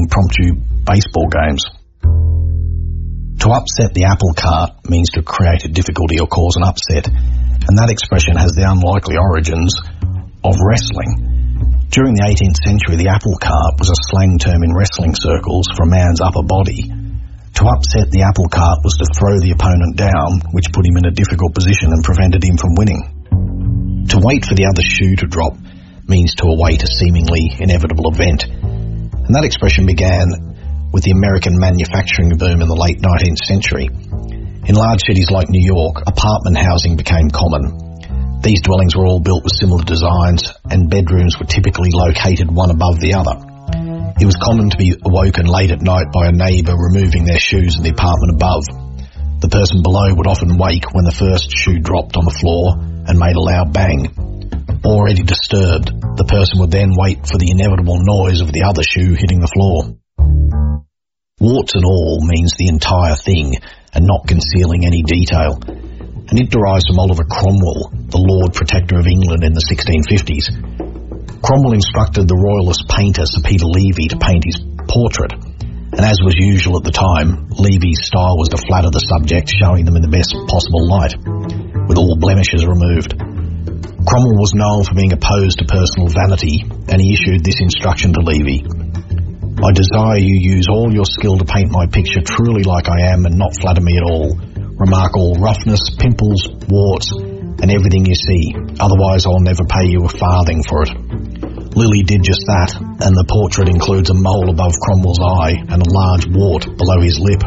impromptu baseball games. To upset the apple cart means to create a difficulty or cause an upset, and that expression has the unlikely origins of wrestling. During the 18th century, the apple cart was a slang term in wrestling circles for a man's upper body. To upset the apple cart was to throw the opponent down, which put him in a difficult position and prevented him from winning. To wait for the other shoe to drop means to await a seemingly inevitable event. And that expression began with the American manufacturing boom in the late 19th century. In large cities like New York, apartment housing became common. These dwellings were all built with similar designs, and bedrooms were typically located one above the other. It was common to be awoken late at night by a neighbour removing their shoes in the apartment above. The person below would often wake when the first shoe dropped on the floor and made a loud bang. Already disturbed, the person would then wait for the inevitable noise of the other shoe hitting the floor. Warts and all means the entire thing and not concealing any detail, and it derives from Oliver Cromwell, the Lord Protector of England in the 1650s. Cromwell instructed the royalist painter Sir Peter Levy to paint his portrait, and as was usual at the time, Levy's style was to flatter the subject, showing them in the best possible light, with all blemishes removed. Cromwell was known for being opposed to personal vanity, and he issued this instruction to Levy: "I desire you use all your skill to paint my picture truly like I am and not flatter me at all. Remark all roughness, pimples, warts, and everything you see, otherwise I'll never pay you a farthing for it." Lilly did just that, and the portrait includes a mole above Cromwell's eye and a large wart below his lip.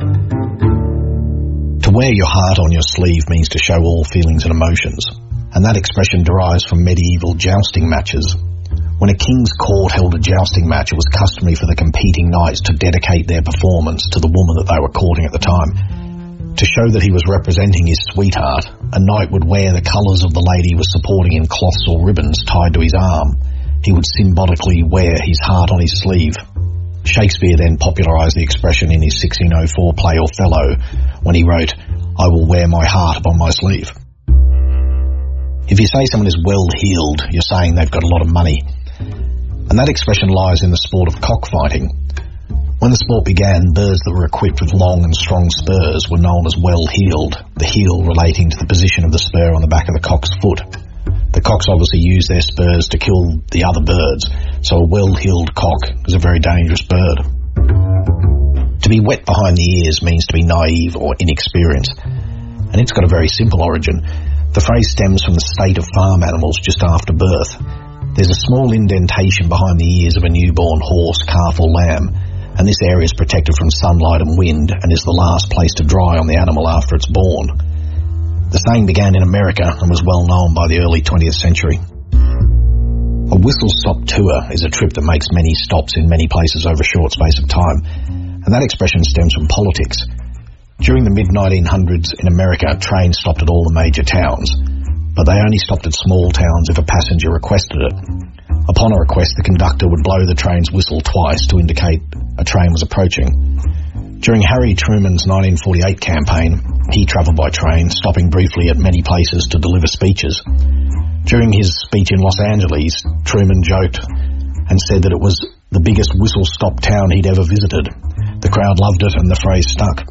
To wear your heart on your sleeve means to show all feelings and emotions, and that expression derives from medieval jousting matches. When a king's court held a jousting match, it was customary for the competing knights to dedicate their performance to the woman that they were courting at the time. To show that he was representing his sweetheart, a knight would wear the colours of the lady he was supporting in cloths or ribbons tied to his arm. He would symbolically wear his heart on his sleeve. Shakespeare then popularised the expression in his 1604 play Othello, when he wrote, "I will wear my heart upon my sleeve." If you say someone is well-heeled, you're saying they've got a lot of money. And that expression lies in the sport of cockfighting. When the sport began, birds that were equipped with long and strong spurs were known as well-heeled, the heel relating to the position of the spur on the back of the cock's foot. The cocks obviously use their spurs to kill the other birds, so a well-heeled cock is a very dangerous bird. To be wet behind the ears means to be naive or inexperienced, and it's got a very simple origin. The phrase stems from the state of farm animals just after birth. There's a small indentation behind the ears of a newborn horse, calf or lamb, and this area is protected from sunlight and wind and is the last place to dry on the animal after it's born. The saying began in America and was well known by the early 20th century. A whistle-stop tour is a trip that makes many stops in many places over a short space of time, and that expression stems from politics. During the mid-1900s in America, trains stopped at all the major towns, but they only stopped at small towns if a passenger requested it. Upon a request, the conductor would blow the train's whistle twice to indicate a train was approaching. During Harry Truman's 1948 campaign, he travelled by train, stopping briefly at many places to deliver speeches. During his speech in Los Angeles, Truman joked and said that it was the biggest whistle-stop town he'd ever visited. The crowd loved it and the phrase stuck.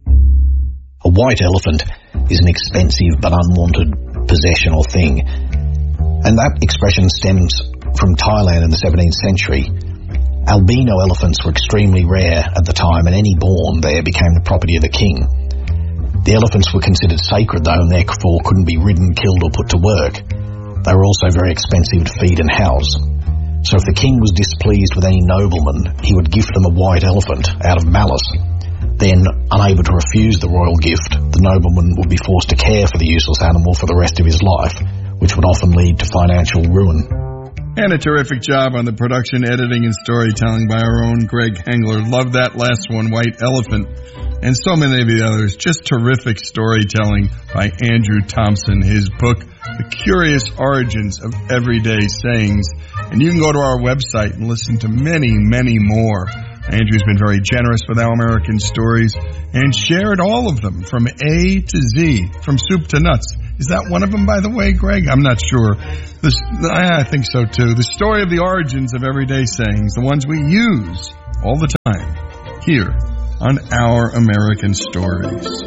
A white elephant is an expensive but unwanted possession or thing, and that expression stems from Thailand in the 17th century. Albino elephants were extremely rare at the time, and any born there became the property of the king. The elephants were considered sacred though, and therefore couldn't be ridden, killed or put to work. They were also very expensive to feed and house. So if the king was displeased with any nobleman, he would gift them a white elephant out of malice. Then, unable to refuse the royal gift, the nobleman would be forced to care for the useless animal for the rest of his life, which would often lead to financial ruin. And a terrific job on the production, editing, and storytelling by our own Greg Hengler. Love that last one, White Elephant. And so many of the others. Just terrific storytelling by Andrew Thompson. His book, The Curious Origins of Everyday Sayings. And you can go to our website and listen to many, many more. Andrew's been very generous with Our American Stories and shared all of them from A to Z, from soup to nuts. Is that one of them, by the way, Greg? I'm not sure. I think so, too. The story of the origins of everyday sayings, the ones we use all the time. here on Our American Stories.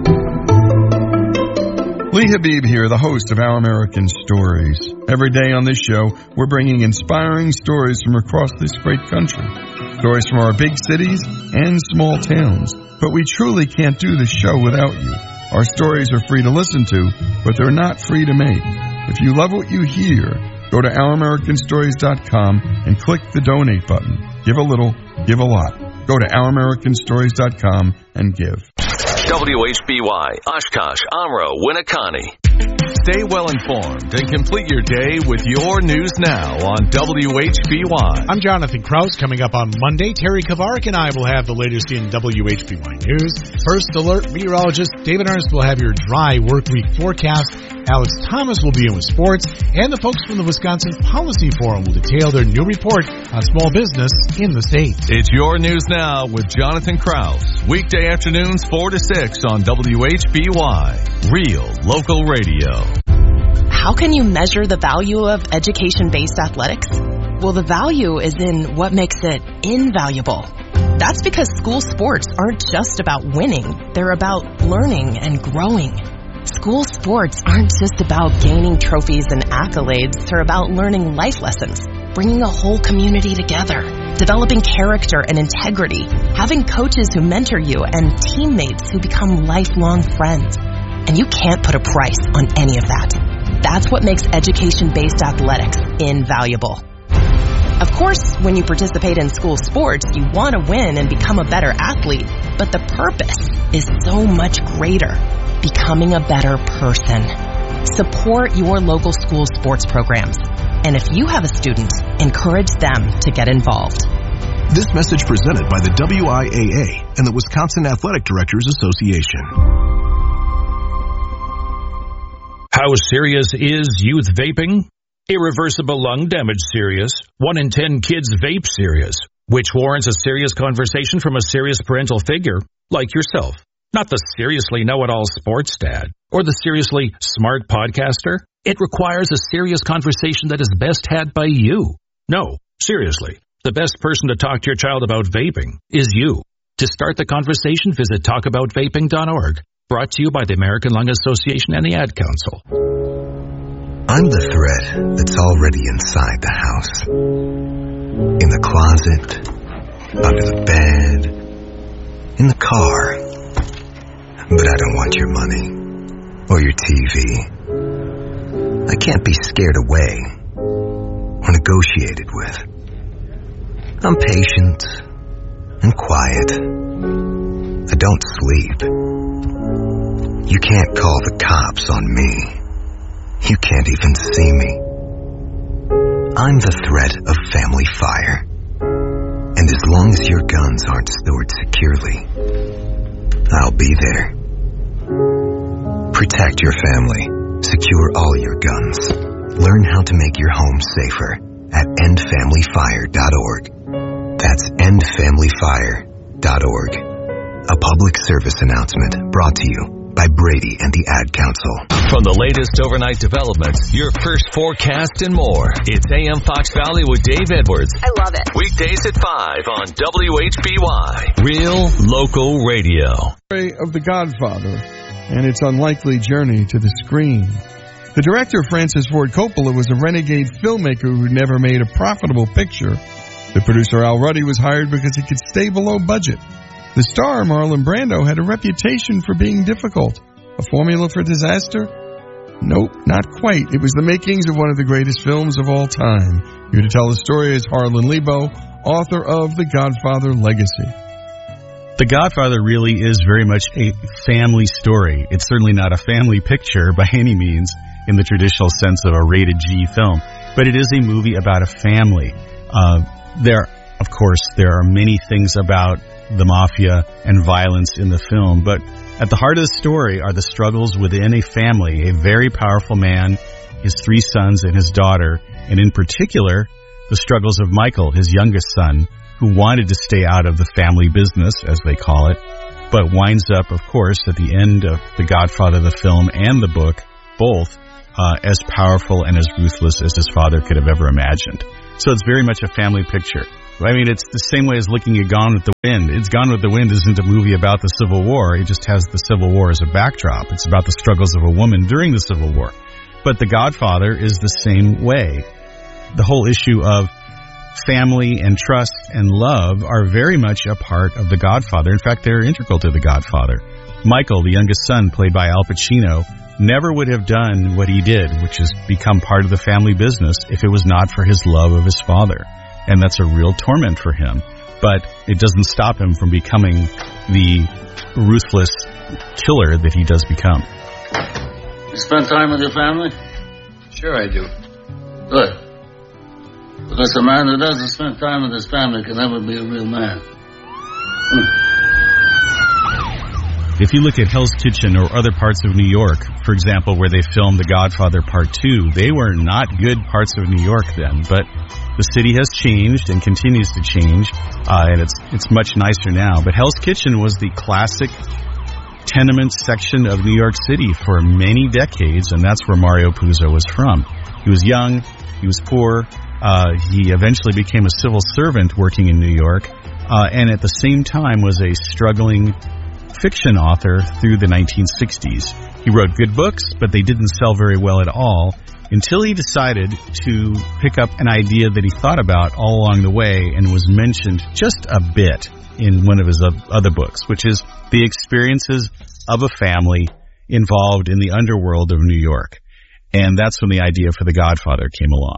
Lee Habib here, the host of Our American Stories. Every day on this show, we're bringing inspiring stories from across this great country. Stories from our big cities and small towns. But we truly can't do this show without you. Our stories are free to listen to, but they're not free to make. If you love what you hear, go to OurAmericanStories.com and click the donate button. Give a little, give a lot. Go to OurAmericanStories.com and give. WHBY, Oshkosh, Amro, Winneconne. Stay well informed and complete your day with your news now on WHBY. I'm Jonathan Krause. Coming up on Monday, Terry Kavarik and I will have the latest in WHBY news. First Alert meteorologist David Ernst will have your dry work week forecast. Alex Thomas will be in with sports, and the folks from the Wisconsin Policy Forum will detail their new report on small business in the state. It's your news now with Jonathan Krause. Weekday afternoons 4 to 6 on WHBY. Real local radio. How can you measure the value of education-based athletics? Well, the value is in what makes it invaluable. That's because school sports aren't just about winning. They're about learning and growing. School sports aren't just about gaining trophies and accolades. They're about learning life lessons, bringing a whole community together, developing character and integrity, having coaches who mentor you, and teammates who become lifelong friends. And you can't put a price on any of that. That's what makes education-based athletics invaluable. Of course, when you participate in school sports, you want to win and become a better athlete, but the purpose is so much greater. Becoming a better person. Support your local school sports programs. And if you have a student, encourage them to get involved. This message presented by the WIAA and the Wisconsin Athletic Directors Association. How serious is youth vaping? Irreversible lung damage serious. 1 in 10 kids vape serious, which warrants a serious conversation from a serious parental figure like yourself. Not the seriously know-it-all sports dad or the seriously smart podcaster. It requires a serious conversation that is best had by you. No, seriously, the best person to talk to your child about vaping is you. To start the conversation, visit talkaboutvaping.org. Brought to you by the American Lung Association and the Ad Council. I'm the threat that's already inside the house. In the closet, under the bed, in the car. But I don't want your money or your TV. I can't be scared away or negotiated with. I'm patient and quiet. I don't sleep. You can't call the cops on me. You can't even see me. I'm the threat of family fire. And as long as your guns aren't stored securely, I'll be there. Protect your family. Secure all your guns. Learn how to make your home safer at endfamilyfire.org. That's endfamilyfire.org. A public service announcement brought to you by Brady and the Ad Council. From the latest overnight developments, your first forecast and more. It's AM Fox Valley with Dave Edwards. I love it. Weekdays at 5 on WHBY. Real local radio. Of The Godfather and its unlikely journey to the screen. The director, Francis Ford Coppola, was a renegade filmmaker who never made a profitable picture. The producer, Al Ruddy, was hired because he could stay below budget. The star, Marlon Brando, had a reputation for being difficult. A formula for disaster? Nope, not quite. It was the makings of one of the greatest films of all time. Here to tell the story is Harlan Lebo, author of The Godfather Legacy. The Godfather really is very much a family story. It's certainly not a family picture by any means in the traditional sense of a rated G film, but it is a movie about a family. There are many things about the mafia and violence in the film, but at the heart of the story are the struggles within a family, a very powerful man, his 3 sons and his daughter, and in particular, the struggles of Michael, his youngest son, who wanted to stay out of the family business, as they call it, but winds up, of course, at the end of The Godfather, the film, and the book, both as powerful and as ruthless as his father could have ever imagined. So it's very much a family picture. I mean, it's the same way as looking at Gone with the Wind. Gone with the Wind isn't a movie about the Civil War. It just has the Civil War as a backdrop. It's about the struggles of a woman during the Civil War. But The Godfather is the same way. The whole issue of family and trust and love are very much a part of The Godfather. In fact, they're integral to The Godfather. Michael, the youngest son, played by Al Pacino, never would have done what he did, which is become part of the family business, if it was not for his love of his father. And that's a real torment for him. But it doesn't stop him from becoming the ruthless killer that he does become. You spend time with your family? Sure I do. Good. Because a man who doesn't spend time with his family can never be a real man. If you look at Hell's Kitchen or other parts of New York, for example, where they filmed The Godfather Part 2, they were not good parts of New York then, but the city has changed and continues to change, and it's much nicer now. But Hell's Kitchen was the classic tenement section of New York City for many decades, and that's where Mario Puzo was from. He was young, he was poor, he eventually became a civil servant working in New York, and at the same time was a struggling fiction author through the 1960s. He wrote good books, but they didn't sell very well at all until he decided to pick up an idea that he thought about all along the way and was mentioned just a bit in one of his other books, which is the experiences of a family involved in the underworld of New York. And that's when the idea for The Godfather came along.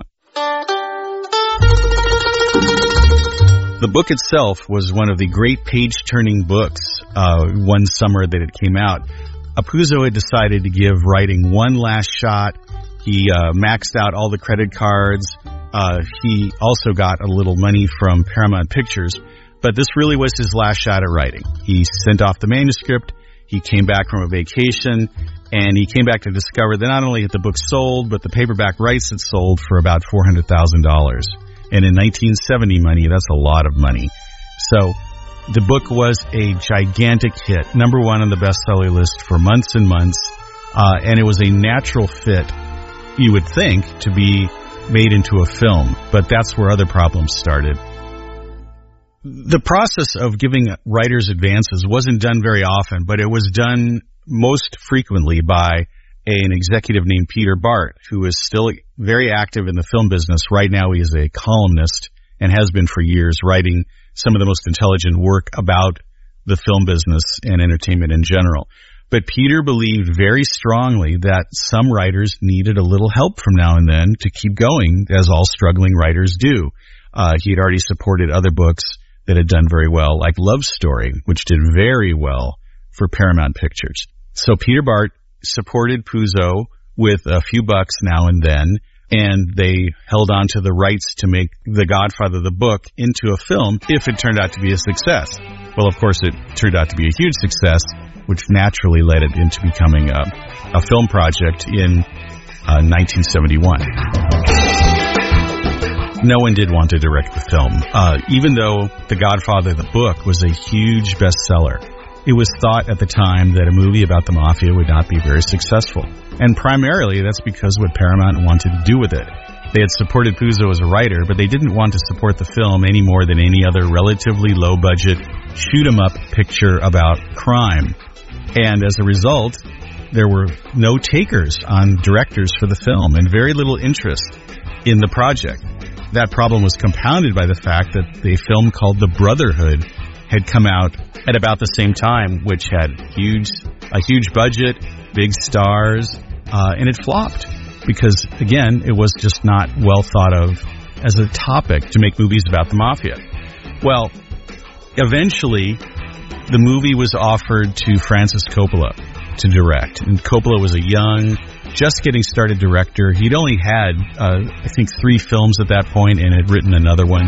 The book itself was one of the great page-turning books one summer that it came out. Puzo had decided to give writing one last shot. He maxed out all the credit cards. He also got a little money from Paramount Pictures. But this really was his last shot at writing. He sent off the manuscript. He came back from a vacation. And he came back to discover that not only had the book sold, but the paperback rights had sold for about $400,000. And in 1970 money, that's a lot of money. So the book was a gigantic hit, #1 on the bestseller list for months and months. And it was a natural fit, you would think, to be made into a film. But that's where other problems started. The process of giving writers advances wasn't done very often, but it was done most frequently by an executive named Peter Bart, who is still very active in the film business. Right now he is a columnist and has been for years, writing some of the most intelligent work about the film business and entertainment in general. But Peter believed very strongly that some writers needed a little help from now and then to keep going, as all struggling writers do. He had already supported other books that had done very well, like Love Story, which did very well for Paramount Pictures. So Peter Bart supported Puzo with a few bucks now and then, and they held on to the rights to make The Godfather, the book, into a film if it turned out to be a success. Well, of course, it turned out to be a huge success, which naturally led it into becoming a film project in 1971. No one did want to direct the film. Even though The Godfather, the book, was a huge bestseller, it was thought at the time that a movie about the mafia would not be very successful. And primarily, that's because what Paramount wanted to do with it. They had supported Puzo as a writer, but they didn't want to support the film any more than any other relatively low-budget, shoot-'em-up picture about crime. And as a result, there were no takers on directors for the film and very little interest in the project. That problem was compounded by the fact that the film called The Brotherhood had come out at about the same time, which had a huge budget, big stars, and it flopped because, again, it was just not well thought of as a topic to make movies about the mafia. Well, eventually, the movie was offered to Francis Coppola to direct, and Coppola was a young, just getting started director. He'd only had, I think, 3 films at that point and had written another one.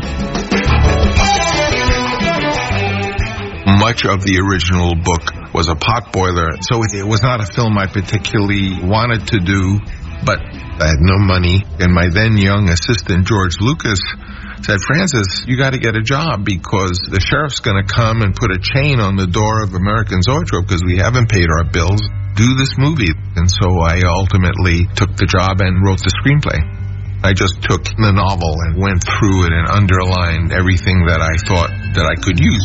Much of the original book was a potboiler, so it was not a film I particularly wanted to do, but I had no money. And my then young assistant, George Lucas, said, Francis, you got to get a job because the sheriff's going to come and put a chain on the door of American Zoetrope because we haven't paid our bills. Do this movie. And so I ultimately took the job and wrote the screenplay. I just took the novel and went through it and underlined everything that I thought that I could use.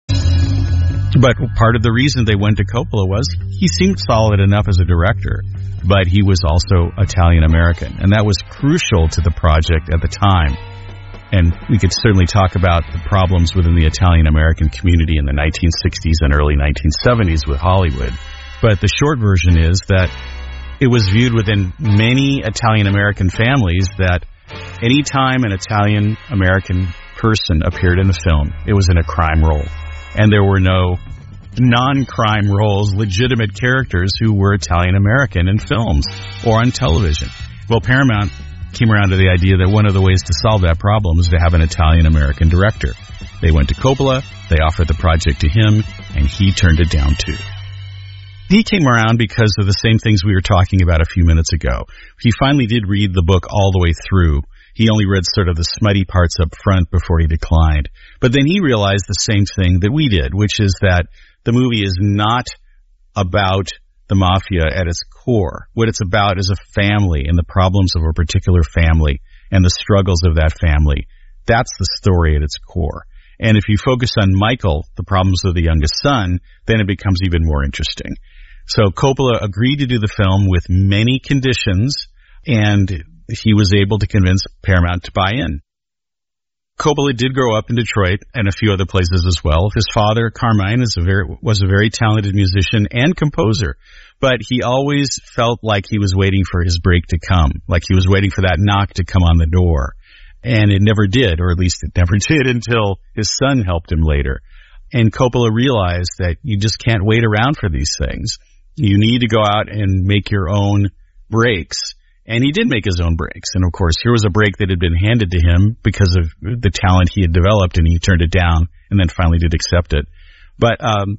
But part of the reason they went to Coppola was he seemed solid enough as a director, but he was also Italian-American, and that was crucial to the project at the time. And we could certainly talk about the problems within the Italian-American community in the 1960s and early 1970s with Hollywood. But the short version is that it was viewed within many Italian-American families that any time an Italian-American person appeared in the film, it was in a crime role. And there were no non-crime roles, legitimate characters who were Italian-American in films or on television. Well, Paramount came around to the idea that one of the ways to solve that problem is to have an Italian-American director. They went to Coppola, they offered the project to him, and he turned it down too. He came around because of the same things we were talking about a few minutes ago. He finally did read the book all the way through. He only read sort of the smutty parts up front before he declined. But then he realized the same thing that we did, which is that the movie is not about the mafia at its core. What it's about is a family and the problems of a particular family and the struggles of that family. That's the story at its core. And if you focus on Michael, the problems of the youngest son, then it becomes even more interesting. So Coppola agreed to do the film with many conditions, and he was able to convince Paramount to buy in. Coppola did grow up in Detroit and a few other places as well. His father, Carmine, was a very talented musician and composer, but he always felt like he was waiting for his break to come, like he was waiting for that knock to come on the door. And it never did, or at least it never did until his son helped him later. And Coppola realized that you just can't wait around for these things. You need to go out and make your own breaks. And he did make his own breaks. And of course, here was a break that had been handed to him because of the talent he had developed, and he turned it down and then finally did accept it. But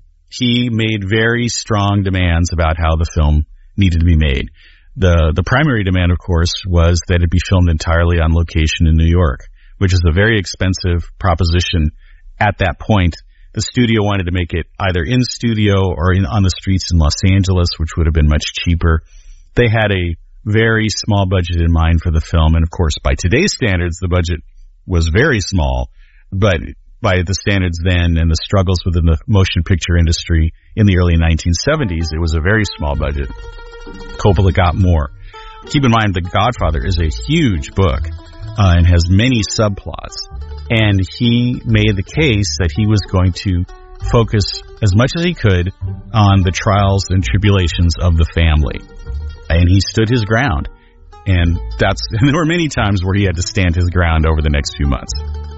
he made very strong demands about how the film needed to be made. The primary demand, of course, was that it be filmed entirely on location in New York, which is a very expensive proposition at that point. The studio wanted to make it either in studio or on the streets in Los Angeles, which would have been much cheaper. They had a very small budget in mind for the film, and of course, by today's standards, the budget was very small, but by the standards then and the struggles within the motion picture industry in the early 1970s, it was a very small budget. Coppola got more. Keep in mind, The Godfather is a huge book and has many subplots, and he made the case that he was going to focus as much as he could on the trials and tribulations of the family. And he stood his ground. And there were many times where he had to stand his ground over the next few months.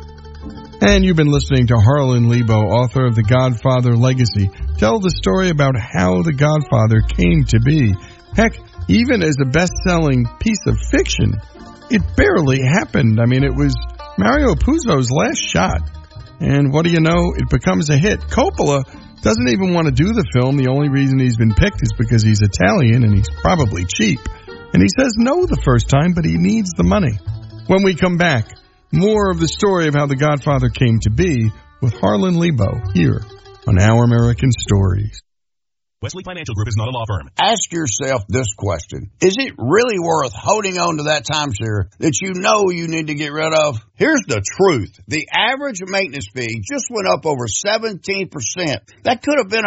And you've been listening to Harlan Lebo, author of The Godfather Legacy, tell the story about how The Godfather came to be. Heck, even as a best-selling piece of fiction, it barely happened. I mean, it was Mario Puzo's last shot. And what do you know? It becomes a hit. Coppola doesn't even want to do the film. The only reason he's been picked is because he's Italian and he's probably cheap. And he says no the first time, but he needs the money. When we come back, more of the story of how The Godfather came to be with Harlan Lebo here on Our American Stories. Wesley Financial Group is not a law firm. Ask yourself this question. Is it really worth holding on to that timeshare that you know you need to get rid of? Here's the truth. The average maintenance fee just went up over 17%. That could have been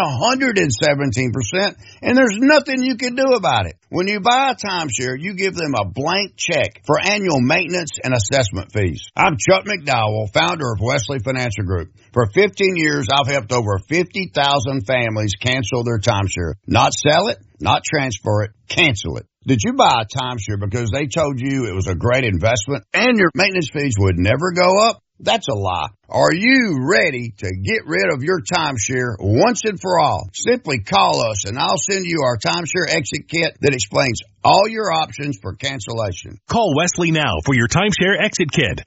117%, and there's nothing you can do about it. When you buy a timeshare, you give them a blank check for annual maintenance and assessment fees. I'm Chuck McDowell, founder of Wesley Financial Group. For 15 years, I've helped over 50,000 families cancel their timeshare. Not sell it, not transfer it, cancel it. Did you buy a timeshare because they told you it was a great investment and your maintenance fees would never go up? That's a lie. Are you ready to get rid of your timeshare once and for all? Simply call us and I'll send you our timeshare exit kit that explains all your options for cancellation. Call Wesley now for your timeshare exit kit.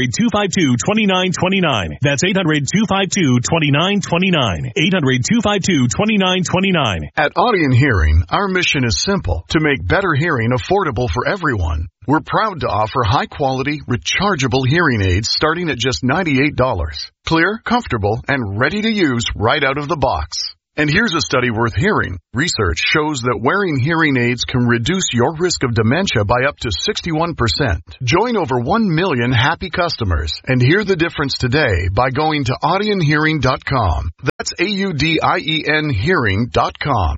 800-252-2929. That's 800-252-2929. 800-252-2929. At Audien Hearing, our mission is simple: to make better hearing affordable for everyone. We're proud to offer high-quality, rechargeable hearing aids starting at just $98. Clear, comfortable, and ready to use right out of the box. And here's a study worth hearing. Research shows that wearing hearing aids can reduce your risk of dementia by up to 61%. Join over 1 million happy customers and hear the difference today by going to audionhearing.com. That's AUDIEN hearing.com.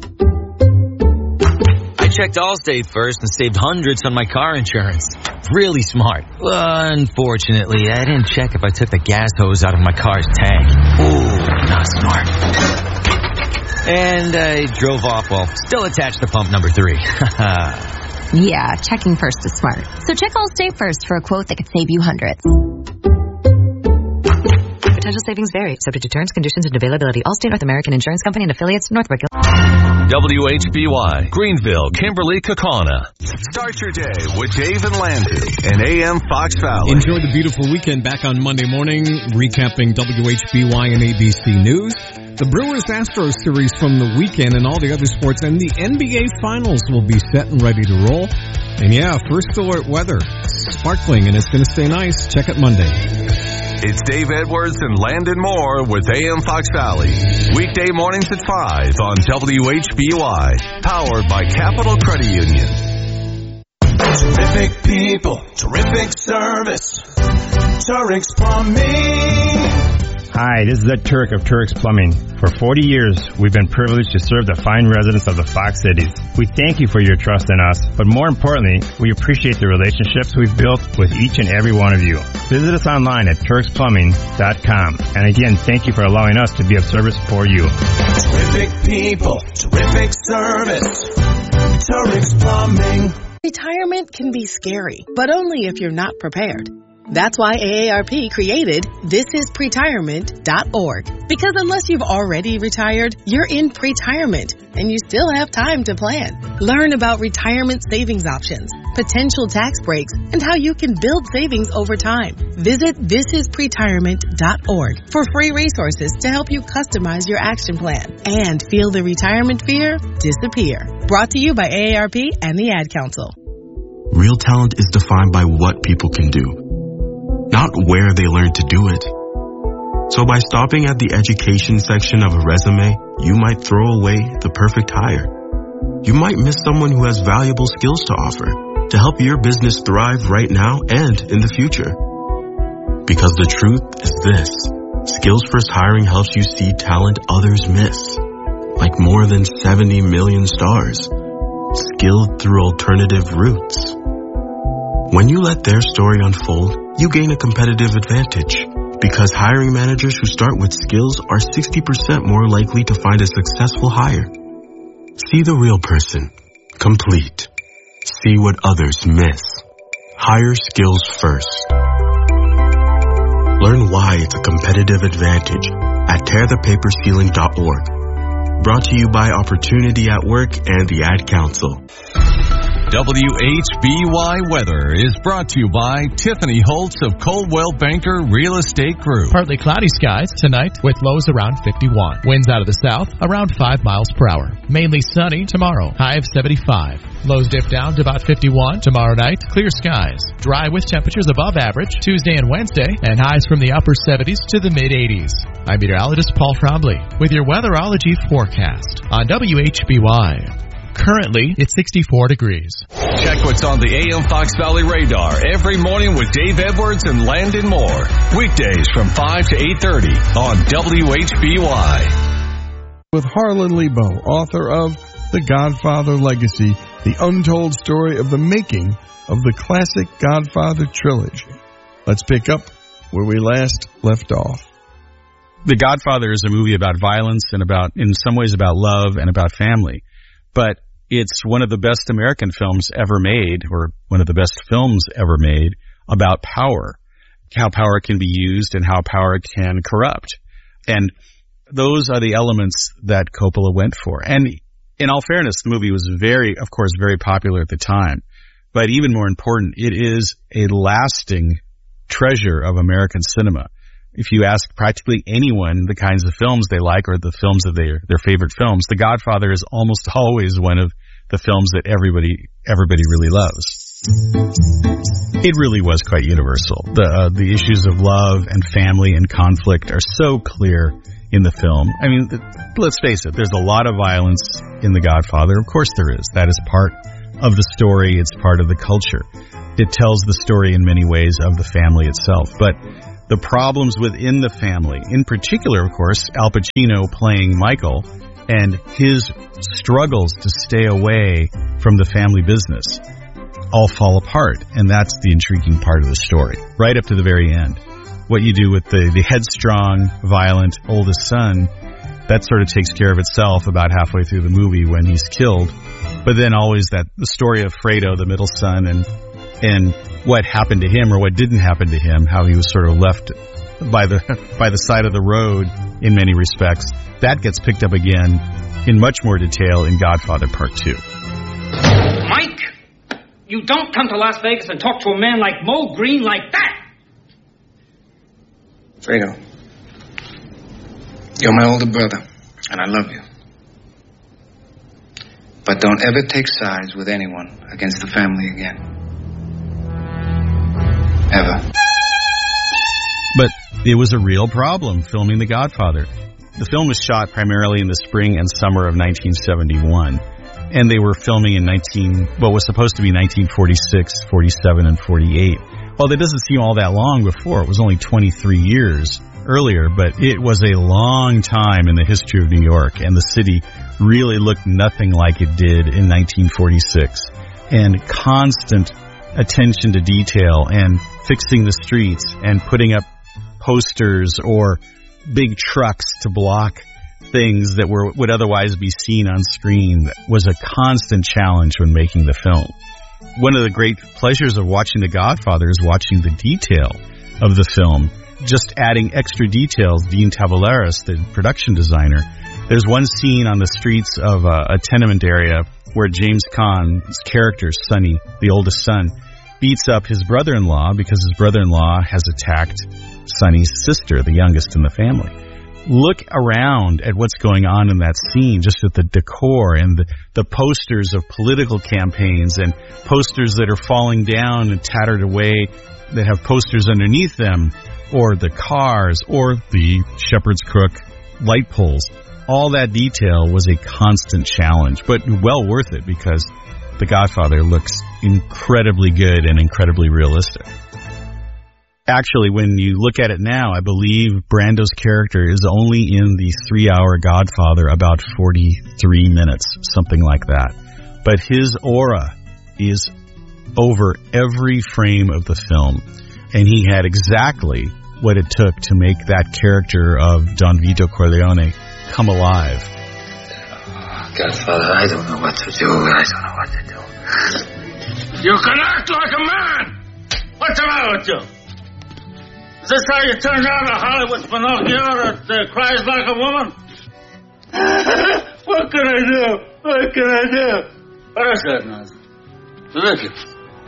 I checked Allstate first and saved hundreds on my car insurance. Really smart. Unfortunately, I didn't check if I took the gas hose out of my car's tank. Ooh, not smart. And I drove off while still attached to pump number 3. Yeah, checking first is smart. So check Allstate first for a quote that could save you hundreds. Potential savings vary, subject to terms, conditions, and availability. Allstate North American Insurance Company and affiliates, Northbrook. WHBY, Greenville, Kimberly, Kaukauna. Start your day with Dave and Landon and AM Fox Valley. Enjoy the beautiful weekend back on Monday morning, recapping WHBY and ABC News. The Brewers-Astros series from the weekend and all the other sports, and the NBA Finals will be set and ready to roll. And yeah, first alert weather, sparkling, and it's going to stay nice. Check it Monday. It's Dave Edwards and Landon Moore with AM Fox Valley. Weekday mornings at 5 on WHBY. Powered by Capital Credit Union. Terrific people, terrific service. Turek's Plumbing. Hi, this is Ed Turek of Turek's Plumbing. For 40 years, we've been privileged to serve the fine residents of the Fox Cities. We thank you for your trust in us, but more importantly, we appreciate the relationships we've built with each and every one of you. Visit us online at Turek'sPlumbing.com. And again, thank you for allowing us to be of service for you. Terrific people, terrific service. Turek's Plumbing. Retirement can be scary, but only if you're not prepared. That's why AARP created thisispretirement.org. Because unless you've already retired, you're in pretirement, and you still have time to plan. Learn about retirement savings options, potential tax breaks, and how you can build savings over time. Visit thisispretirement.org for free resources to help you customize your action plan and feel the retirement fear disappear. Brought to you by AARP and the Ad Council. Real talent is defined by what people can do, not where they learn to do it. So by stopping at the education section of a resume, you might throw away the perfect hire. You might miss someone who has valuable skills to offer to help your business thrive right now and in the future. Because the truth is this: Skills First Hiring helps you see talent others miss, like more than 70 million stars, skilled through alternative routes. When you let their story unfold, you gain a competitive advantage, because hiring managers who start with skills are 60% more likely to find a successful hire. See the real person. Complete. See what others miss. Hire skills first. Learn why it's a competitive advantage at tearthepaperceiling.org. Brought to you by Opportunity at Work and the Ad Council. WHBY Weather is brought to you by Tiffany Holtz of Coldwell Banker Real Estate Group. Partly cloudy skies tonight with lows around 51. Winds out of the south around 5 miles per hour. Mainly sunny tomorrow. High of 75. Lows dip down to about 51 tomorrow night. Clear skies. Dry with temperatures above average Tuesday and Wednesday, and highs from the upper 70s to the mid 80s. I'm meteorologist Paul Frombley with your weatherology forecast on WHBY. Currently, it's 64 degrees. Check what's on the AM Fox Valley radar every morning with Dave Edwards and Landon Moore. Weekdays from 5 to 8:30 on WHBY. With Harlan Lebo, author of The Godfather Legacy, the untold story of the making of the classic Godfather trilogy. Let's pick up where we last left off. The Godfather is a movie about violence and in some ways about love and about family. But it's one of the best American films ever made, or one of the best films ever made, about power, how power can be used and how power can corrupt. And those are the elements that Coppola went for. And in all fairness, the movie was very popular at the time. But even more important, it is a lasting treasure of American cinema. If you ask practically anyone the kinds of films they like or the films of their favorite films, The Godfather is almost always one of the films that everybody really loves. It really was quite universal. The issues of love and family and conflict are so clear in the film. I mean, let's face it, there's a lot of violence in The Godfather. Of course there is. That is part of the story. It's part of the culture. It tells the story in many ways of the family itself. But the problems within the family, in particular, of course, Al Pacino playing Michael and his struggles to stay away from the family business, all fall apart. And that's the intriguing part of the story, right up to the very end. What you do with the headstrong, violent oldest son, that sort of takes care of itself about halfway through the movie when he's killed. But then always the story of Fredo, the middle son, and what happened to him or what didn't happen to him, how he was sort of left by the side of the road in many respects. That gets picked up again in much more detail in Godfather Part 2. Mike, you don't come to Las Vegas and talk to a man like Mo Green like that! Fredo, you're my older brother, and I love you. But don't ever take sides with anyone against the family again. Ever. But it was a real problem filming The Godfather. The film was shot primarily in the spring and summer of 1971, and they were filming in what was supposed to be 1946, 47, and 48. Well, that doesn't seem all that long before. It was only 23 years earlier, but it was a long time in the history of New York, and the city really looked nothing like it did in 1946. And constant attention to detail and fixing the streets and putting up posters or big trucks to block things that would otherwise be seen on screen was a constant challenge when making the film. One of the great pleasures of watching The Godfather is watching the detail of the film, just adding extra details. Dean Tavoularis, the production designer, there's one scene on the streets of a tenement area where James Caan's character, Sonny, the oldest son, beats up his brother-in-law because his brother-in-law has attacked Sonny's sister, the youngest in the family. Look around at what's going on in that scene, just at the decor and the posters of political campaigns and posters that are falling down and tattered away that have posters underneath them, or the cars, or the Shepherd's Crook light poles. All that detail was a constant challenge, but well worth it because The Godfather looks incredibly good and incredibly realistic. Actually, when you look at it now, I believe Brando's character is only in the 3-hour Godfather about 43 minutes, something like that. But his aura is over every frame of the film, and he had exactly what it took to make that character of Don Vito Corleone come alive. Godfather, I don't know what to do. I don't know what to do. You can act like a man! What's the matter with you? Is this how you turn out a Hollywood Pinocchio that cries like a woman? What can I do? What can I do? What is that nonsense? Ridiculous.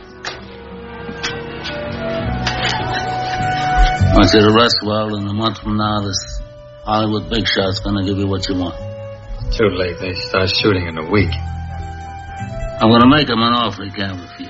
I want you to rest well, and a month from now, this Hollywood big shot's gonna give you what you want. Too late. They start shooting in a week. I'm gonna make him an offer he can't refuse.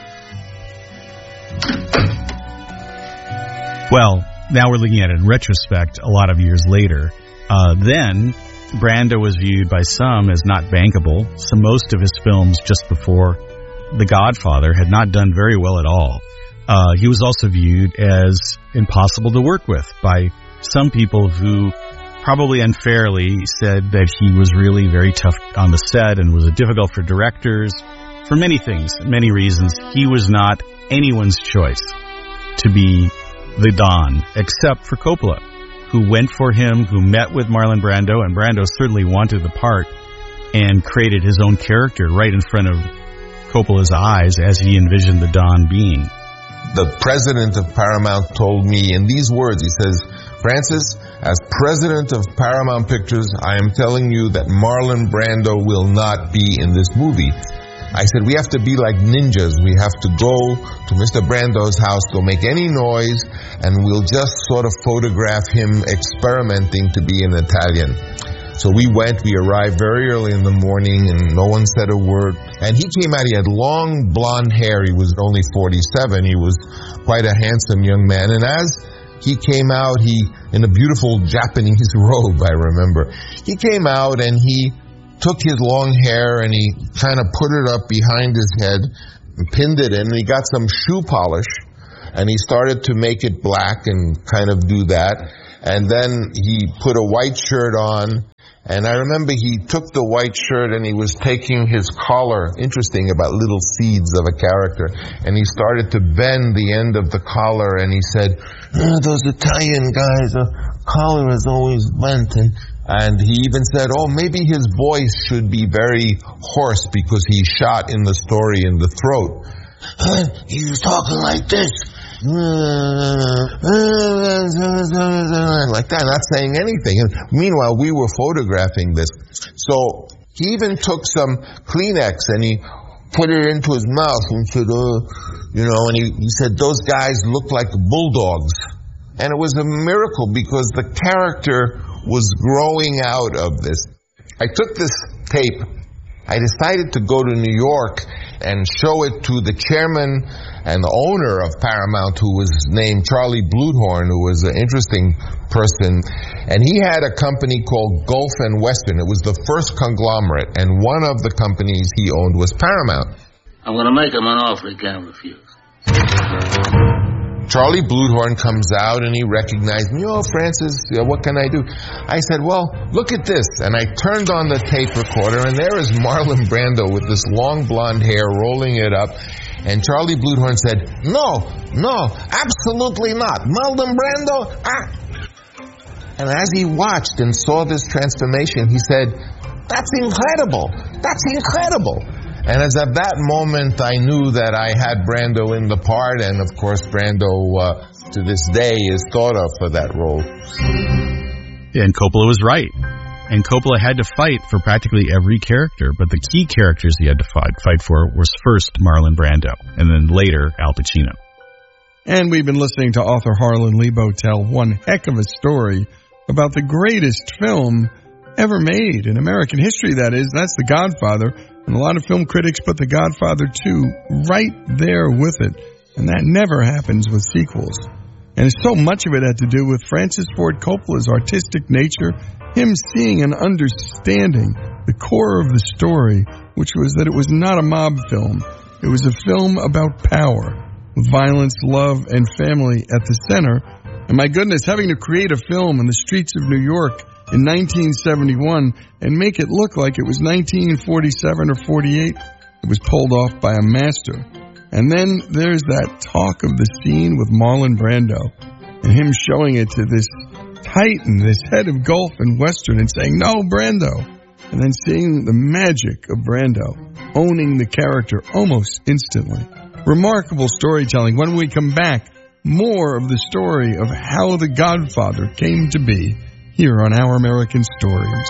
Well, now we're looking at it in retrospect a lot of years later. Then, Brando was viewed by some as not bankable. So most of his films just before The Godfather had not done very well at all. He was also viewed as impossible to work with by some people who probably unfairly said that he was really very tough on the set and was difficult for directors. For many things, many reasons, he was not anyone's choice to be the Don, except for Coppola, who went for him, who met with Marlon Brando, and Brando certainly wanted the part and created his own character right in front of Coppola's eyes as he envisioned the Don being. The president of Paramount told me in these words, he says, "Francis, as president of Paramount Pictures, I am telling you that Marlon Brando will not be in this movie." I said, we have to be like ninjas. We have to go to Mr. Brando's house, don't make any noise, and we'll just sort of photograph him experimenting to be an Italian. So we went, we arrived very early in the morning, and no one said a word. And he came out, he had long blonde hair, he was only 47, he was quite a handsome young man. And as he came out, in a beautiful Japanese robe, I remember. He came out and he took his long hair and he kind of put it up behind his head and pinned it in, and he got some shoe polish and he started to make it black and kind of do that. And then he put a white shirt on, and I remember he took the white shirt and he was taking his collar, interesting about little seeds of a character, and he started to bend the end of the collar, and he said, those Italian guys, the collar is always bent, and he even said, maybe his voice should be very hoarse because he shot in the story in the throat. He was talking like this. Like that, not saying anything. And meanwhile, we were photographing this. So he even took some Kleenex and he put it into his mouth and said, and he said, those guys look like bulldogs. And it was a miracle because the character was growing out of this. I took this tape. I decided to go to New York and show it to the chairman and the owner of Paramount, who was named Charlie Bluthorn, who was an interesting person. And he had a company called Gulf and Western. It was the first conglomerate, and one of the companies he owned was Paramount. I'm going to make him an offer he can't refuse. Charlie Bluthorn comes out and he recognized me. Francis, what can I do? I said, well, look at this. And I turned on the tape recorder, and there is Marlon Brando with this long blonde hair rolling it up. And Charlie Bluthorn said, no, absolutely not. Marlon Brando, And as he watched and saw this transformation, he said, that's incredible. And as at that moment, I knew that I had Brando in the part, and of course, Brando, to this day, is thought of for that role. Yeah, and Coppola was right. And Coppola had to fight for practically every character, but the key characters he had to fight for was first Marlon Brando, and then later Al Pacino. And we've been listening to author Harlan Lebo tell one heck of a story about the greatest film ever made in American history, that is. That's The Godfather. And a lot of film critics put The Godfather 2 right there with it. And that never happens with sequels. And so much of it had to do with Francis Ford Coppola's artistic nature, him seeing and understanding the core of the story, which was that it was not a mob film. It was a film about power, with violence, love, and family at the center. And my goodness, having to create a film in the streets of New York in 1971 and make it look like it was 1947 or 48, it was pulled off by a master. And then there's that talk of the scene with Marlon Brando and him showing it to this titan, this head of Gulf and Western, and saying, no, Brando. And then seeing the magic of Brando owning the character almost instantly. Remarkable storytelling. When we come back, more of the story of how The Godfather came to be here on Our American Stories.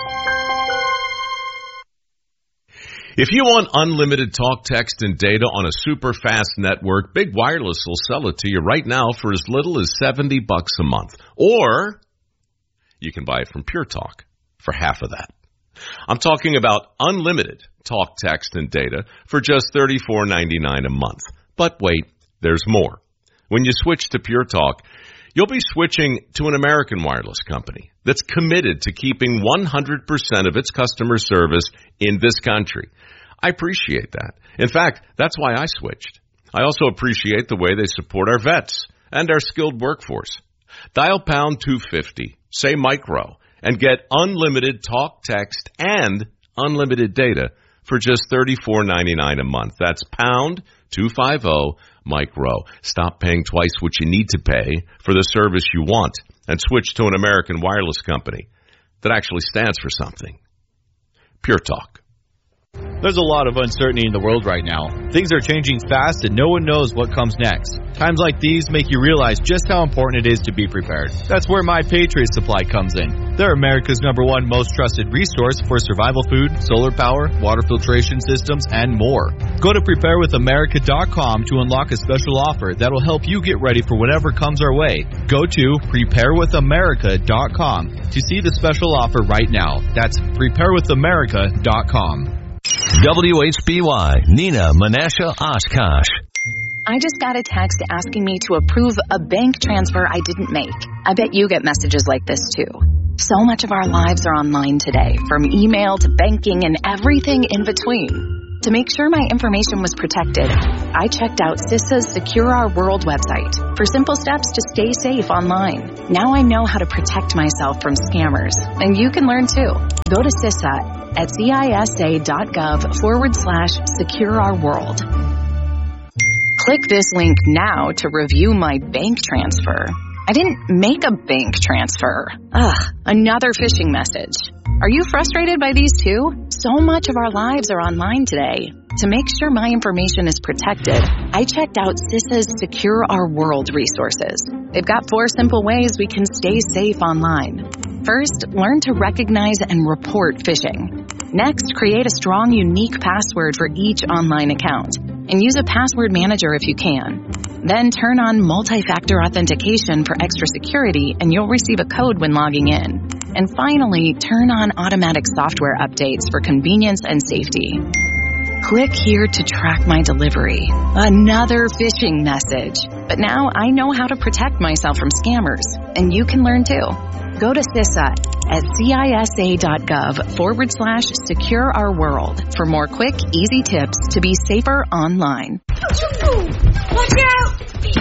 If you want unlimited talk, text, and data on a super fast network, Big Wireless will sell it to you right now for as little as $70 a month. Or you can buy it from Pure Talk for half of that. I'm talking about unlimited talk, text, and data for just $34.99 a month. But wait, there's more. When you switch to Pure Talk, you'll be switching to an American wireless company that's committed to keeping 100% of its customer service in this country. I appreciate that. In fact, that's why I switched. I also appreciate the way they support our vets and our skilled workforce. Dial pound 250, say micro, and get unlimited talk, text, and unlimited data for just $34.99 a month. That's pound 250 micro. Stop paying twice what you need to pay for the service you want and switch to an American wireless company that actually stands for something. Pure Talk. There's a lot of uncertainty in the world right now. Things are changing fast and no one knows what comes next. Times like these make you realize just how important it is to be prepared. That's where My Patriot Supply comes in. They're America's #1 most trusted resource for survival food, solar power, water filtration systems, and more. Go to preparewithamerica.com to unlock a special offer that'll help you get ready for whatever comes our way. Go to preparewithamerica.com to see the special offer right now. That's preparewithamerica.com. WHBY, Nina Menashe Oshkosh. I just got a text asking me to approve a bank transfer I didn't make. I bet you get messages like this too. So much of our lives are online today, from email to banking and everything in between. To make sure my information was protected, I checked out CISA's Secure Our World website for simple steps to stay safe online. Now I know how to protect myself from scammers, and you can learn too. Go to CISA at cisa.gov/secure-our-world. Click this link now to review my bank transfer. I didn't make a bank transfer. Another phishing message. Are you frustrated by these too? So much of our lives are online today. To make sure my information is protected, I checked out CISA's Secure Our World resources. They've got 4 simple ways we can stay safe online. First, learn to recognize and report phishing. Next, create a strong, unique password for each online account, and use a password manager if you can. Then turn on multi-factor authentication for extra security, and you'll receive a code when logging in. And finally, turn on automatic software updates for convenience and safety. Click here to track my delivery. Another phishing message. But now I know how to protect myself from scammers, and you can learn too. Go to CISA at cisa.gov/secure-our-world for more quick, easy tips to be safer online. Watch out!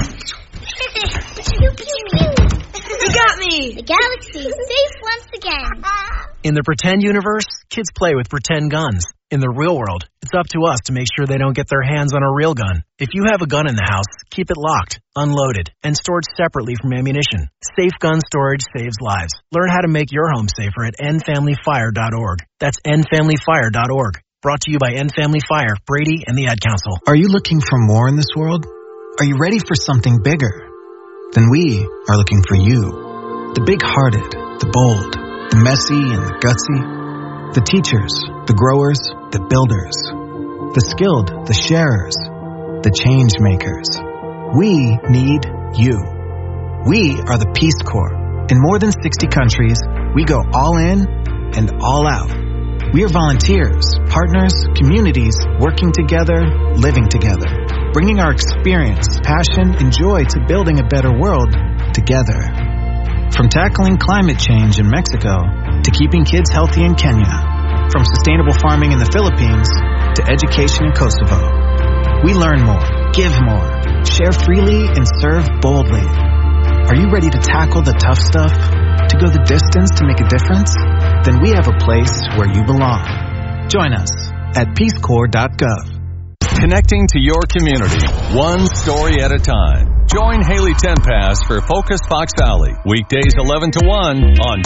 You got me! The galaxy is safe once again. In the pretend universe, kids play with pretend guns. In the real world, it's up to us to make sure they don't get their hands on a real gun. If you have a gun in the house, keep it locked, unloaded, and stored separately from ammunition. Safe gun storage saves lives. Learn how to make your home safer at endfamilyfire.org. That's endfamilyfire.org. Brought to you by End Family Fire, Brady, and the Ad Council. Are you looking for more in this world? Are you ready for something bigger? Then we are looking for you. The big-hearted, the bold, the messy and the gutsy. The teachers, the growers, the builders. The skilled, the sharers, the change makers. We need you. We are the Peace Corps. In more than 60 countries, we go all in and all out. We are volunteers, partners, communities, working together, living together, bringing our experience, passion, and joy to building a better world together. From tackling climate change in Mexico to keeping kids healthy in Kenya, from sustainable farming in the Philippines to education in Kosovo. We learn more, give more, share freely, and serve boldly. Are you ready to tackle the tough stuff? To go the distance to make a difference? Then we have a place where you belong. Join us at peacecorps.gov. Connecting to your community, one story at a time. Join Haley Tenpass for Focus Fox Valley, weekdays 11 to 1 on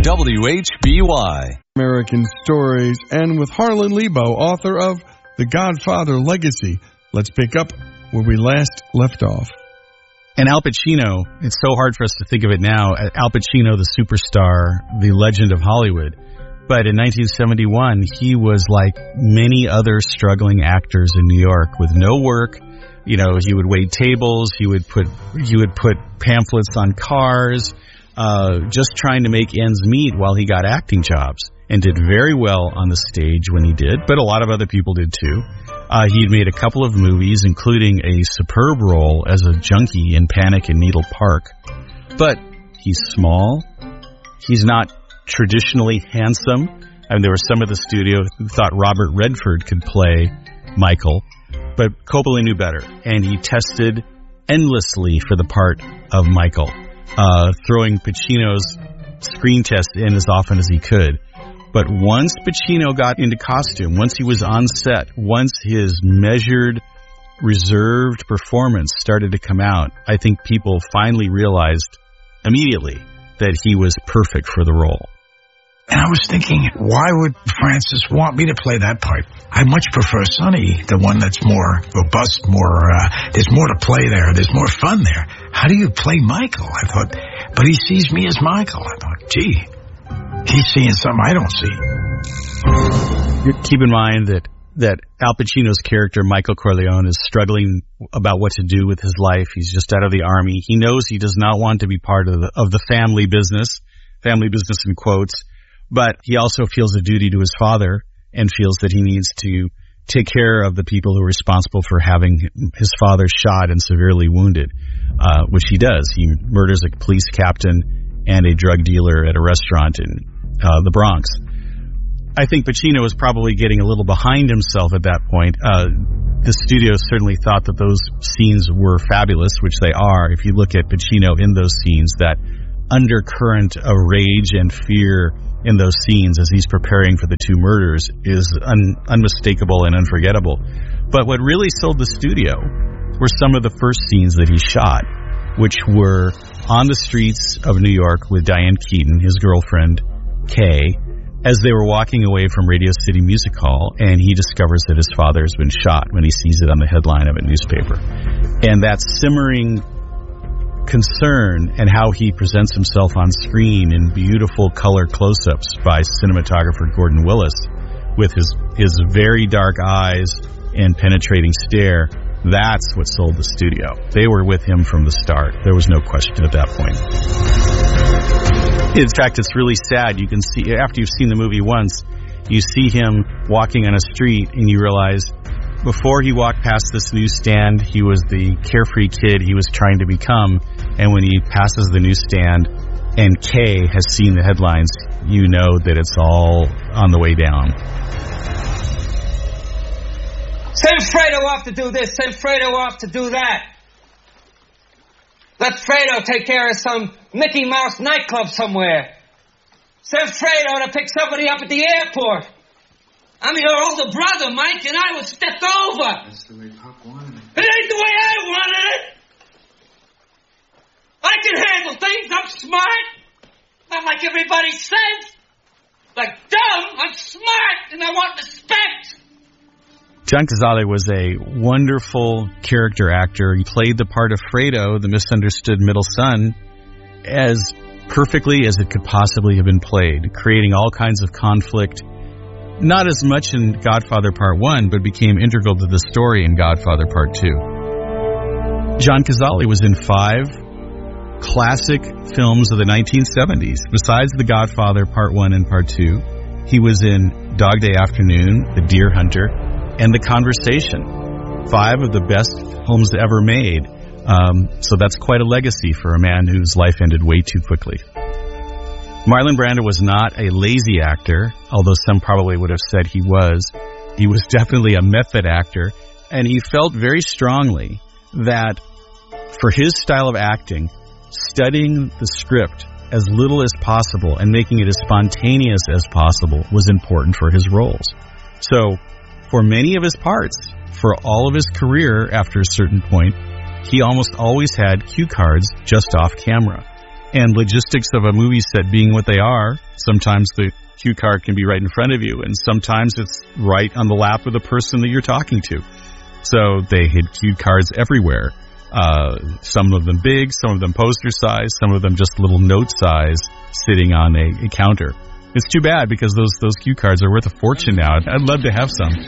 WHBY. American Stories, and with Harlan Lebo, author of The Godfather Legacy. Let's pick up where we last left off. And Al Pacino, it's so hard for us to think of it now, Al Pacino, the superstar, the legend of Hollywood. But in 1971, he was like many other struggling actors in New York with no work. You know, he would wait tables, he would put pamphlets on cars, just trying to make ends meet while he got acting jobs, and did very well on the stage when he did, but a lot of other people did too. He'd made a couple of movies, including a superb role as a junkie in Panic in Needle Park. But he's small. He's not traditionally handsome. I mean, there were some of the studio who thought Robert Redford could play Michael, but Coppola knew better, and he tested endlessly for the part of Michael, throwing Pacino's screen test in as often as he could. But once Pacino got into costume, once he was on set, once his measured, reserved performance started to come out, I think people finally realized immediately that he was perfect for the role. And I was thinking, why would Francis want me to play that part? I much prefer Sonny, the one that's more robust, there's more to play there, there's more fun there. How do you play Michael? I thought, but he sees me as Michael. I thought, gee, he's seeing something I don't see. Keep in mind that Al Pacino's character, Michael Corleone, is struggling about what to do with his life. He's just out of the army. He knows he does not want to be part of the family business in quotes, but he also feels a duty to his father and feels that he needs to take care of the people who are responsible for having his father shot and severely wounded, which he does. He murders a police captain and a drug dealer at a restaurant in the Bronx. I think Pacino was probably getting a little behind himself at that point. The studio certainly thought that those scenes were fabulous, which they are. If you look at Pacino in those scenes, that undercurrent of rage and fear in those scenes as he's preparing for the two murders is unmistakable and unforgettable. But what really sold the studio were some of the first scenes that he shot, which were on the streets of New York with Diane Keaton, his girlfriend, Kay, as they were walking away from Radio City Music Hall, and he discovers that his father has been shot when he sees it on the headline of a newspaper. And that simmering concern and how he presents himself on screen in beautiful color close-ups by cinematographer Gordon Willis with his very dark eyes and penetrating stare, that's what sold the studio. They were with him from the start. There was no question at that point. In fact, it's really sad. You can see, after you've seen the movie once, you see him walking on a street and you realize before he walked past this newsstand, he was the carefree kid he was trying to become. And when he passes the newsstand and Kay has seen the headlines, you know that it's all on the way down. Send Fredo off to do this, send Fredo off to do that. Let Fredo take care of some Mickey Mouse nightclub somewhere. Send Fredo to pick somebody up at the airport. I'm your older brother, Mike, and I was stepped over. That's the way Pop wanted it. It ain't the way I wanted it. I can handle things. I'm smart. Not like everybody says. Like dumb, I'm smart, and I want respect. John Cazale was a wonderful character actor. He played the part of Fredo, the misunderstood middle son, as perfectly as it could possibly have been played, creating all kinds of conflict, not as much in Godfather Part 1, but became integral to the story in Godfather Part 2. John Cazale was in 5 classic films of the 1970s. Besides The Godfather Part 1 and Part 2, he was in Dog Day Afternoon, The Deer Hunter, and The Conversation, 5 of the best films ever made. So that's quite a legacy for a man whose life ended way too quickly. Marlon Brando was not a lazy actor, although some probably would have said he was. He was definitely a method actor, and he felt very strongly that for his style of acting, studying the script as little as possible and making it as spontaneous as possible was important for his roles. So, for many of his parts, for all of his career after a certain point, he almost always had cue cards just off camera. And logistics of a movie set being what they are, sometimes the cue card can be right in front of you, and sometimes it's right on the lap of the person that you're talking to. So they had cue cards everywhere. Some of them big, some of them poster size, some of them just little note size sitting on a counter. It's too bad because those cue cards are worth a fortune now. I'd love to have some.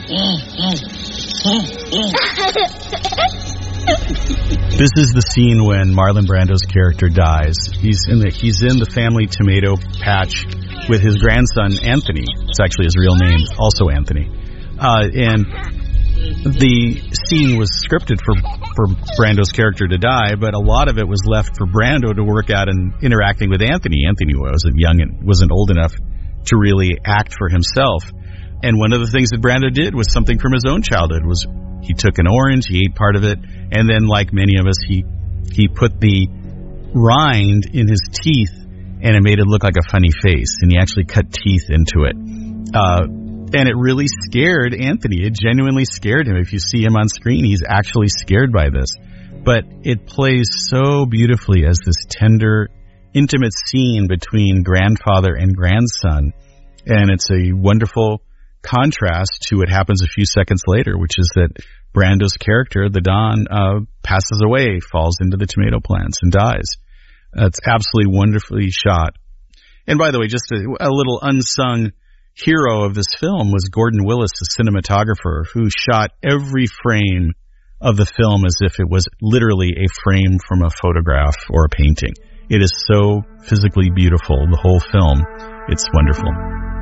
This is the scene when Marlon Brando's character dies. He's in the family tomato patch with his grandson Anthony. It's actually his real name, also Anthony. And the scene was scripted for Brando's character to die, but a lot of it was left for Brando to work out and interacting with Anthony. Anthony wasn't young and wasn't old enough to really act for himself. And one of the things that Brando did was something from his own childhood. Was he took an orange, he ate part of it, and then, like many of us, he put the rind in his teeth, and it made it look like a funny face, and he actually cut teeth into it. And it really scared Anthony. It genuinely scared him. If you see him on screen, he's actually scared by this. But it plays so beautifully as this tender, intimate scene between grandfather and grandson. And it's a wonderful contrast to what happens a few seconds later, which is that Brando's character, the Don, passes away, falls into the tomato plants, and dies. It's absolutely wonderfully shot. And by the way, just a little unsung hero of this film was Gordon Willis, the cinematographer, who shot every frame of the film as if it was literally a frame from a photograph or a painting. It is so physically beautiful, the whole film. It's wonderful.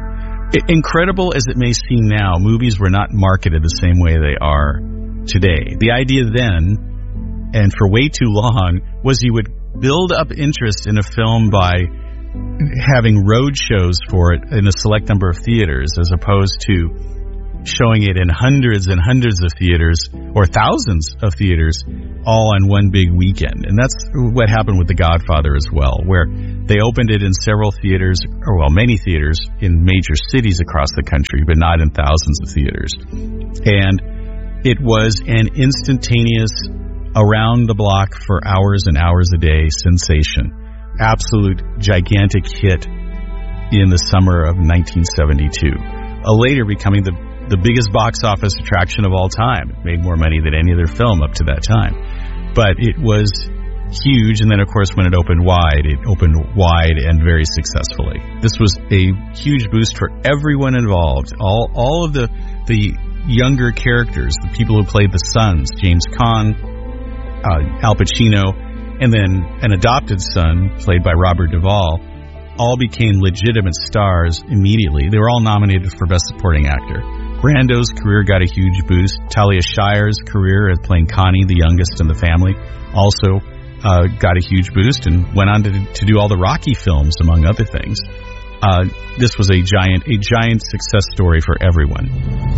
Incredible as it may seem now, movies were not marketed the same way they are today. The idea then, and for way too long, was you would build up interest in a film by having road shows for it in a select number of theaters, as opposed to showing it in hundreds and hundreds of theaters or thousands of theaters all on one big weekend. And that's what happened with The Godfather as well, where they opened it in several theaters, or well, many theaters in major cities across the country, but not in thousands of theaters. And it was an instantaneous, around the block for hours and hours a day sensation. Absolute gigantic hit in the summer of 1972. Later becoming the biggest box office attraction of all time. It made more money than any other film up to that time. But it was huge, and then, of course, when it opened wide and very successfully. This was a huge boost for everyone involved. All of the younger characters, the people who played the sons, James Caan, Al Pacino, and then an adopted son played by Robert Duvall, all became legitimate stars immediately. They were all nominated for Best Supporting Actor. Brando's career got a huge boost. Talia Shire's career as playing Connie, the youngest in the family, also got a huge boost and went on to do all the Rocky films, among other things. This was a giant success story for everyone.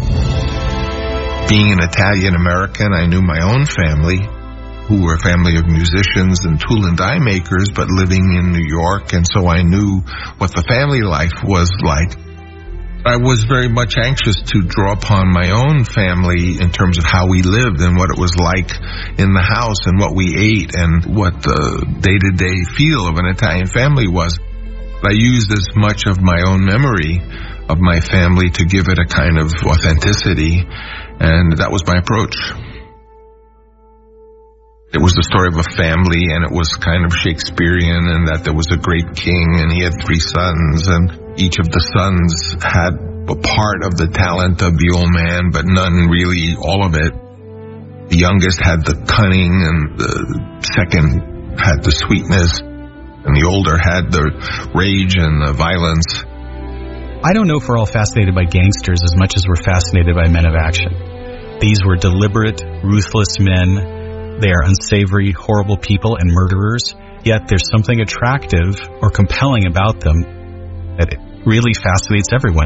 Being an Italian American, I knew my own family, who were a family of musicians and tool and die makers, but living in New York, and so I knew what the family life was like. I was very much anxious to draw upon my own family in terms of how we lived and what it was like in the house and what we ate and what the day-to-day feel of an Italian family was. I used as much of my own memory of my family to give it a kind of authenticity, and that was my approach. It was the story of a family, and it was kind of Shakespearean in that there was a great king and he had 3 sons, and each of the sons had a part of the talent of the old man, but none really all of it. The youngest had the cunning, and the second had the sweetness, and the older had the rage and the violence. I don't know if we're all fascinated by gangsters as much as we're fascinated by men of action. These were deliberate, ruthless men. They are unsavory, horrible people and murderers, yet there's something attractive or compelling about them that it really fascinates everyone.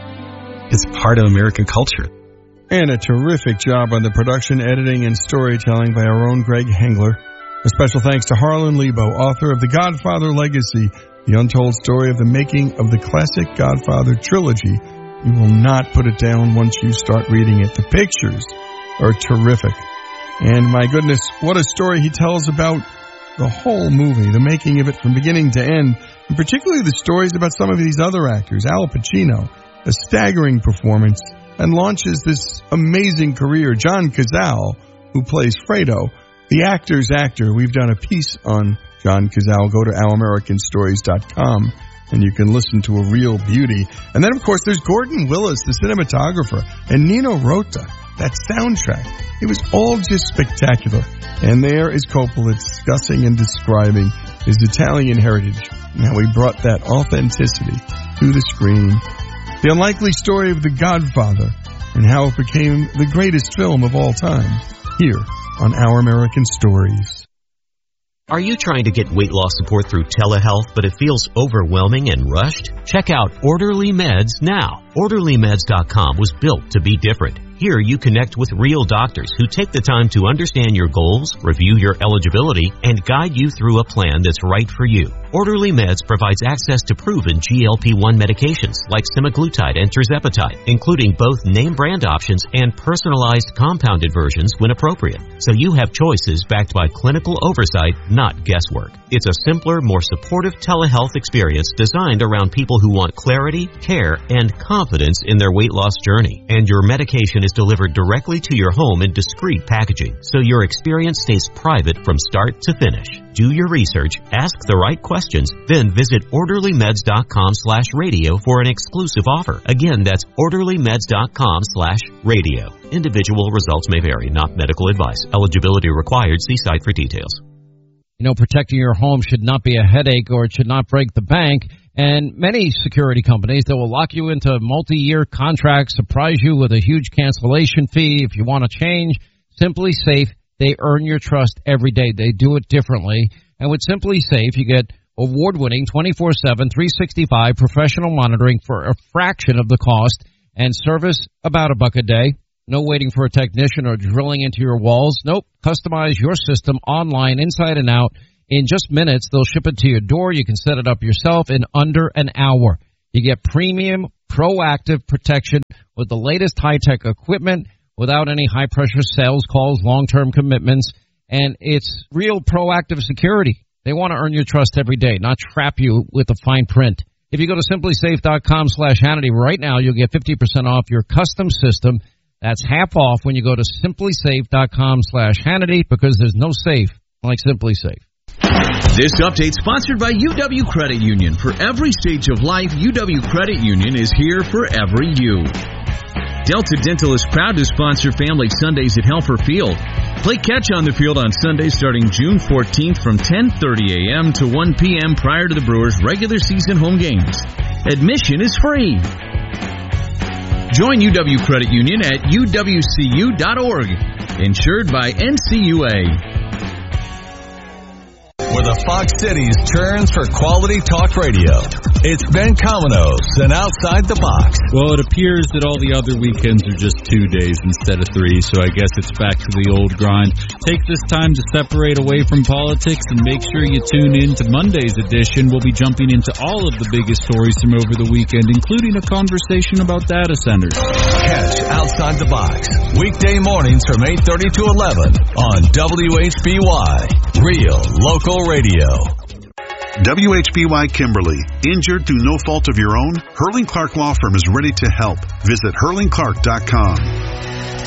It's part of American culture. And a terrific job on the production, editing, and storytelling by our own Greg Hengler. A special thanks to Harlan Lebo, author of The Godfather Legacy, the untold story of the making of the classic Godfather trilogy. You will not put it down once you start reading it. The pictures are terrific. And my goodness, what a story he tells about the whole movie, the making of it from beginning to end, and particularly the stories about some of these other actors. Al Pacino, a staggering performance, and launches this amazing career. John Cazale, who plays Fredo, the actor's actor. We've done a piece on John Cazale. Go to ouramericanstories.com and you can listen to a real beauty. And then, of course, there's Gordon Willis, the cinematographer, and Nino Rota, that soundtrack. It was all just spectacular. And there is Coppola discussing and describing his Italian heritage and how he brought that authenticity to the screen. The unlikely story of The Godfather and how it became the greatest film of all time here on Our American Stories. Are you trying to get weight loss support through telehealth, but it feels overwhelming and rushed? Check out Orderly Meds now. OrderlyMeds.com was built to be different. Here you connect with real doctors who take the time to understand your goals, review your eligibility, and guide you through a plan that's right for you. Orderly Meds provides access to proven GLP-1 medications like semaglutide and tirzepatide, including both name brand options and personalized compounded versions when appropriate. So you have choices backed by clinical oversight, not guesswork. It's a simpler, more supportive telehealth experience designed around people who want clarity, care, and confidence in their weight loss journey. And your medication is delivered directly to your home in discreet packaging, so your experience stays private from start to finish. Do your research, ask the right questions, then visit orderlymeds.com/radio for an exclusive offer. Again, that's orderlymeds.com/radio. Individual results may vary, not medical advice. Eligibility required. See site for details. You know, protecting your home should not be a headache or it should not break the bank. And many security companies that will lock you into multi-year contracts, surprise you with a huge cancellation fee if you want to change. Simply Safe, they earn your trust every day. They do it differently. And with Simply Safe, you get award-winning 24/7, 365 professional monitoring for a fraction of the cost and service about $1 a day. No waiting for a technician or drilling into your walls. Nope. Customize your system online, inside and out. In just minutes, they'll ship it to your door. You can set it up yourself in under an hour. You get premium, proactive protection with the latest high-tech equipment without any high-pressure sales calls, long-term commitments, and it's real proactive security. They want to earn your trust every day, not trap you with a fine print. If you go to simplysafe.com/Hannity right now, you'll get 50% off your custom system. That's half off when you go to simplysafe.com/Hannity, because there's no safe like Simply Safe. This update sponsored by UW Credit Union. For every stage of life, UW Credit Union is here for every you. Delta Dental is proud to sponsor Family Sundays at Helfer Field. Play catch on the field on Sunday starting June 14th from 10:30 a.m. to 1 p.m. prior to the Brewers' regular season home games. Admission is free. Join UW Credit Union at uwcu.org. Insured by NCUA. Where the Fox Cities turns for quality talk radio. It's Ben Cominos and Outside the Box. Well, it appears that all the other weekends are just 2 days instead of 3, so I guess it's back to the old grind. Take this time to separate away from politics and make sure you tune in to Monday's edition. We'll be jumping into all of the biggest stories from over the weekend, including a conversation about data centers. Catch Outside the Box weekday mornings from 8:30 to 11 on WHBY. Real local radio. WHBY Kimberly. Injured through no fault of your own? Hurling Clark Law Firm is ready to help. Visit hurlingclark.com.